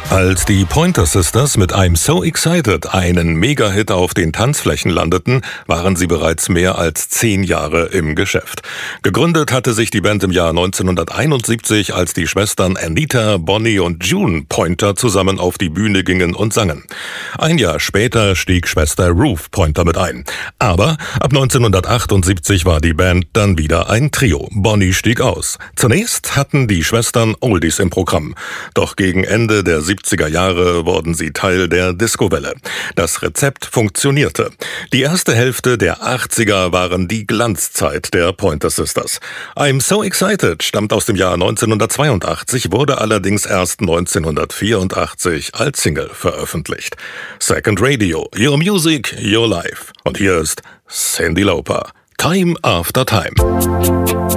Als die Pointer Sisters mit I'm So Excited einen Mega-Hit auf den Tanzflächen landeten, waren sie bereits mehr als 10 Jahre im Geschäft. Gegründet hatte sich die Band im Jahr 1971, als die Schwestern Anita, Bonnie und June Pointer zusammen auf die Bühne gingen und sangen. Ein Jahr später stieg Schwester Ruth Pointer mit ein. Aber ab 1978 war die Band dann wieder ein Trio. Bonnie stieg aus. Zunächst hatten die Schwestern Oldies im Programm. Doch gegen Ende der 70er Jahre wurden sie Teil der Discowelle. Das Rezept funktionierte. Die erste Hälfte der 80er waren die Glanzzeit der Pointer Sisters. I'm So Excited stammt aus dem Jahr 1982, wurde allerdings erst 1984 als Single veröffentlicht. Second Radio, Your Music, Your Life. Und hier ist Cyndi Lauper. Time After Time.